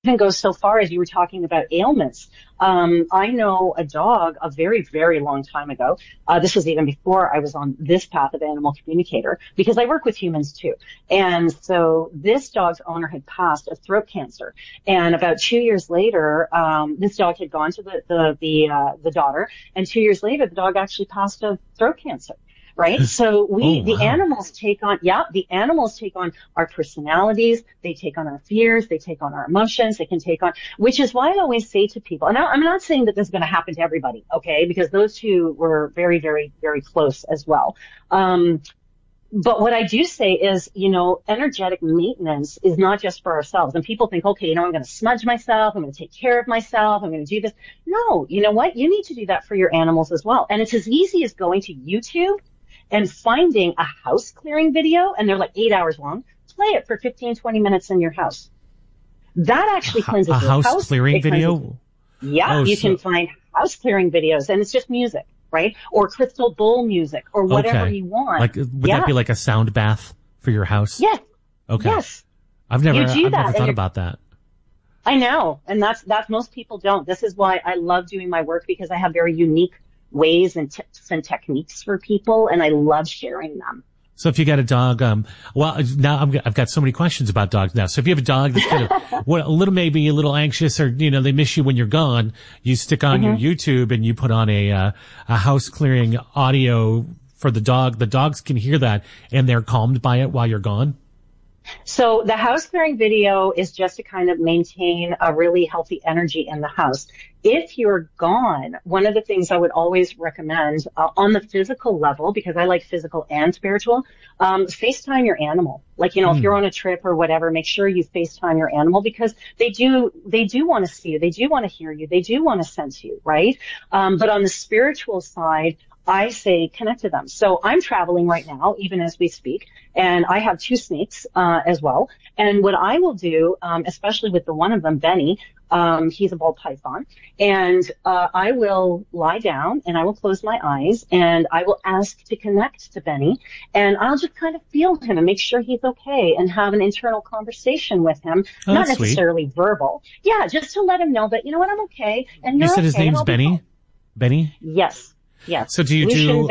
even goes so far as you were talking about ailments. I know a dog a very, very long time ago. This was even before I was on this path of animal communicator, because I work with humans too. And so this dog's owner had passed of throat cancer. And about 2 years later, this dog had gone to the daughter, and 2 years later, the dog actually passed of throat cancer. Right? So the animals take on our personalities, they take on our fears, they take on our emotions, they can take on, which is why I always say to people, and I'm not saying that this is going to happen to everybody, okay? Because those two were very, very, very close as well. But what I do say is, energetic maintenance is not just for ourselves. And people think, okay, I'm going to smudge myself, I'm going to take care of myself, I'm going to do this. No, you know what? You need to do that for your animals as well. And it's as easy as going to YouTube and finding a house clearing video, and they're like 8 hours long. Play it for 15, 20 minutes in your house. That actually cleanses your house. A house clearing video? Yeah, you can find house clearing videos, and it's just music, right? Or crystal bowl music, or whatever you want. Like, would that be like a sound bath for your house? Yes. Okay. Yes. I've never thought about that. I know, and that's most people don't. This is why I love doing my work, because I have very unique ways and tips and techniques for people, and I love sharing them. So if you got a dog, now I've got so many questions about dogs now. So if you have a dog that's kind of maybe a little anxious, or they miss you when you're gone, you stick on your YouTube and you put on a house clearing audio for the dog. The dogs can hear that, and they're calmed by it while you're gone. So the house clearing video is just to kind of maintain a really healthy energy in the house. If you're gone, one of the things I would always recommend on the physical level, because I like physical and spiritual, FaceTime your animal. Like, if you're on a trip or whatever, make sure you FaceTime your animal, because they do want to see you. They do want to hear you. They do want to sense you, right? But on the spiritual side, I say connect to them. So I'm traveling right now, even as we speak, and I have 2 snakes as well. And what I will do, especially with the one of them, Benny, he's a ball python, and I will lie down and I will close my eyes and I will ask to connect to Benny, and I'll just kind of feel him and make sure he's okay and have an internal conversation with him, not necessarily verbal. Yeah, just to let him know that, I'm okay. And you said his name's Benny? Benny? Yes. Yes. So do you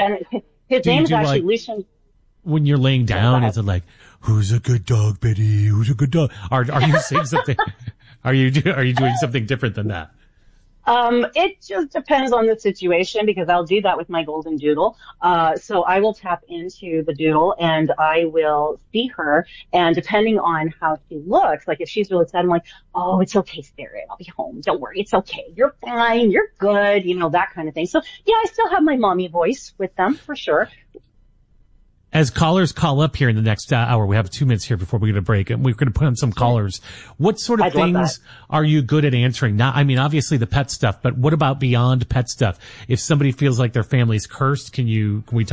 his name is actually Lucian. When you're laying down, is it like, who's a good dog, Betty? Who's a good dog? Are you saying something? Are you doing something different than that? It just depends on the situation, because I'll do that with my golden doodle. So I will tap into the doodle and I will see her, and depending on how she looks, like if she's really sad, I'm like, oh, it's okay, Spirit, I'll be home. Don't worry, it's okay. You're fine. You're good. That kind of thing. So yeah, I still have my mommy voice with them for sure. As callers call up here in the next hour, we have 2 minutes here before we get a break, and we're going to put on some callers. What sort of things are you good at answering? Now, obviously the pet stuff, but what about beyond pet stuff? If somebody feels like their family's cursed, can we talk